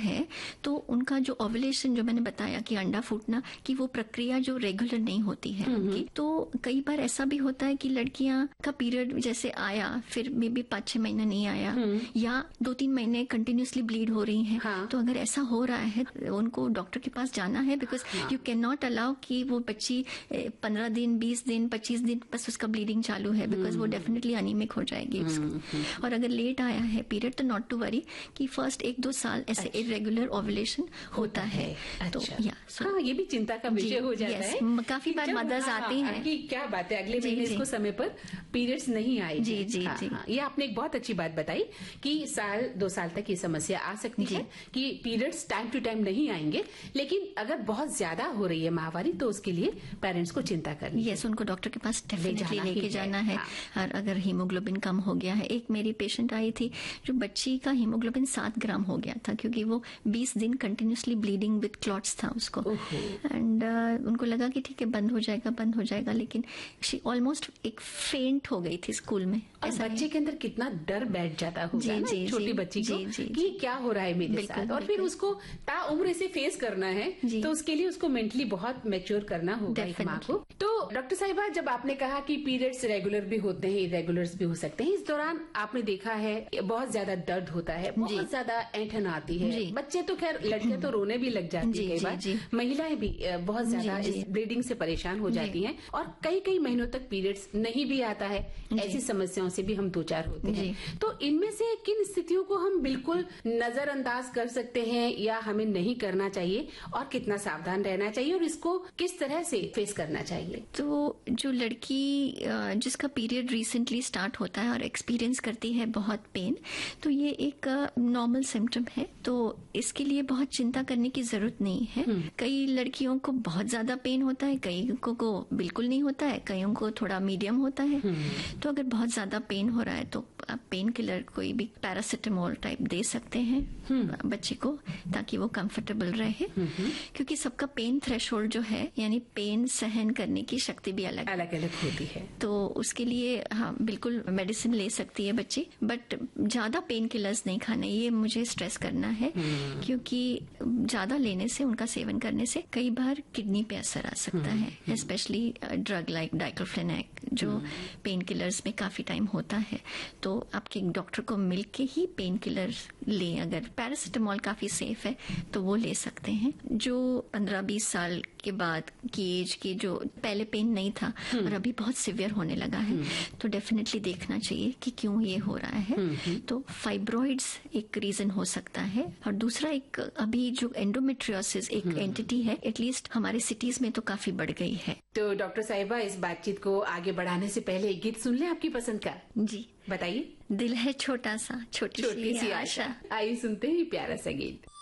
है तो उनका जो ओव्यूलेशन, जो मैंने बताया कि अंडा फूटना, कि वो प्रक्रिया जो रेगुलर नहीं होती है उनकी, तो कई बार ऐसा भी होता है कि लड़कियां का पीरियड जैसे आया, फिर मे बी 5-6 महीने नहीं आया, या 2-3 महीने कंटिन्यूसली ब्लीड हो रही हैं। हाँ। तो अगर ऐसा हो रहा है उनको डॉक्टर के पास जाना है, because you can not allow कि वो बच्ची 15 दिन 20 दिन 25 दिन बस उसका ब्लीडिंग चालू है, बिकॉज वो डेफिनेटली अनीमिक हो जाएगी उसको। और अगर लेट आया है पीरियड तो नॉट टू वरी कि फर्स्ट 1-2 साल ऐसे इरेगुलर ओव्यूलेशन होता है। तो हाँ, ये भी चिंता का विषय हो जाता है। काफी बार मदर्स आती हैं कि क्या बात है, अगले महीने इसको समय पर पीरियड्स नहीं आए। जी जी जी, ये आपने एक बहुत अच्छी बात बताई कि 1-2 साल तक ये समस्या आ सकती है कि पीरियड्स टाइम टू टाइम नहीं आएंगे, लेकिन अगर बहुत ज्यादा हो रही है माहवारी तो उसके लिए पेरेंट्स को चिंता करनी है। उनको डॉक्टर के पास डेफिनेटली लेके जाना है। और अगर हीमोग्लोबिन कम हो गया है, एक मेरी पेशेंट आई थी जो बच्ची का हीमोग्लोबिन 7 ग्राम हो गया था, क्योंकि वो 20 दिन कंटिन्यूसली ब्लीडिंग विद क्लॉट्स था उसको। एंड उनको लगा कि ठीक है बंद हो जाएगा, लेकिन शी ऑलमोस्ट एक फेंट हो गई थी स्कूल में। ऐसा बच्चे के अंदर कितना डर बैठ जाता होगा ना छोटी बच्ची को कि क्या हो रहा है मेरे साथ, और फिर उसको ताउम्र से फेस करना है, तो उसके लिए उसको मेंटली बहुत मैच्योर करना होगा एक माँ को। तो डॉक्टर साहिबा, जब आपने कहा कि पीरियड्स रेगुलर भी होते हैं, इरेगुलर्स भी हो सकते हैं, इस दौरान आपने देखा है बहुत ज्यादा दर्द होता है, बहुत ज्यादा ऐंठन आती है, बच्चे तो खैर, लड़कियां तो रोने भी लग जाती है कई बार, महिलाएं भी बहुत ज्यादा इस ब्लीडिंग से परेशान हो जाती हैं, और कई महीनों तक पीरियड्स नहीं भी आता है। ऐसी समस्याओं से भी हम 2-4 होते हैं। तो इनमें से किन स्थितियों को हम बिल्कुल नजरअंदाज कर सकते हैं या हमें नहीं करना चाहिए, और कितना सावधान रहना चाहिए, और इसको किस तरह से फेस करना चाहिए? तो जो लड़की जिसका पीरियड रिसेंटली स्टार्ट होता है और एक्सपीरियंस करती है बहुत पेन, तो ये एक नॉर्मल सिम्टम है, तो इसके लिए बहुत चिंता करने की जरूरत नहीं है। कई लड़कियों को बहुत ज्यादा पेन होता है, कई को बिल्कुल नहीं होता है, कईयों को थोड़ा मीडियम होता है। तो अगर बहुत ज्यादा पेन हो रहा है तो आप पेन किलर कोई भी पैरासिटामोल टाइप दे सकते हैं बच्चे को, ताकि वो कंफर्टेबल रहे, क्योंकि सबका पेन थ्रेशोल्ड जो है, यानी पेन सहन करने की शक्ति भी अलग अलग होती है। तो उसके लिए हाँ बिल्कुल मेडिसिन ले सकती है बच्ची, बट ज्यादा पेन किलर्स नहीं खाने, ये मुझे स्ट्रेस करना है, क्योंकि ज्यादा लेने से, उनका सेवन करने से कई बार किडनी पे असर आ सकता है, स्पेशली ड्रग लाइक डाइक्लोफेनेक जो पेन किलर्स में काफी टाइम होता है। तो आपके डॉक्टर को मिलके ही पेन किलर लें। अगर पैरासिटामोल काफी सेफ है तो वो ले सकते हैं। जो 15-20 साल के बाद की एज के जो पहले पेन नहीं था और अभी बहुत सिवियर होने लगा है, तो डेफिनेटली देखना चाहिए कि क्यों ये हो रहा है। तो फाइब्रॉइड्स एक रीजन हो सकता है, और दूसरा एक अभी जो एंडोमेट्रियोसिस एक एंटिटी है, एटलीस्ट हमारे सिटीज में तो काफी बढ़ गई है। तो डॉक्टर साहिबा, इस बातचीत को आगे बढ़ाने से पहले एक गीत सुन लें आपकी पसंद का। जी बताइए। दिल है छोटा सा, छोटी सी आशा। आइए सुनते हैं प्यारा सा गीत।